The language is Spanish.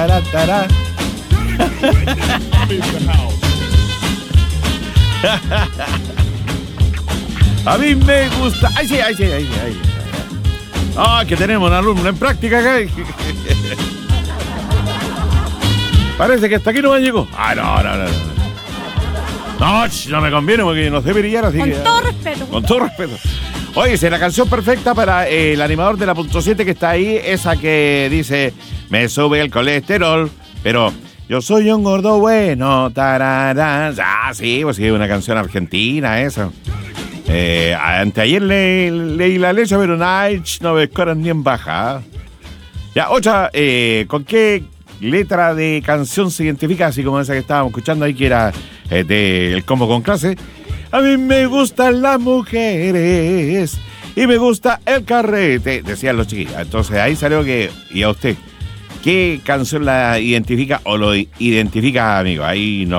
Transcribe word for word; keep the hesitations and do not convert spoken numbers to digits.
Tará, tará. A mí me gusta. Ay, sí, ay, sí, ay, sí, ay. Ah, que tenemos un alumno en práctica acá. Parece que hasta aquí no me llegó. Ah, no, no, no. No, ch, no me conviene porque no sé brillar, así Con que. todo respeto. Con todo respeto. Oye, es la canción perfecta para eh, el animador de la punto siete que está ahí, esa que dice, me sube el colesterol, pero yo soy un gordo bueno, tararán. Ah, sí, pues sí, una canción argentina, eso. Eh, anteayer leí le, la leche, pero ay, no me escoran ni en baja. Ya, otra, eh, ¿con qué letra de canción se identifica? Así como esa que estábamos escuchando ahí, que era eh, del combo con clase. A mí me gustan las mujeres y me gusta el carrete, decían los chiquillos. Entonces ahí salió que, ¿y a usted? ¿Qué canción la identifica o lo identifica, amigo? Ahí nos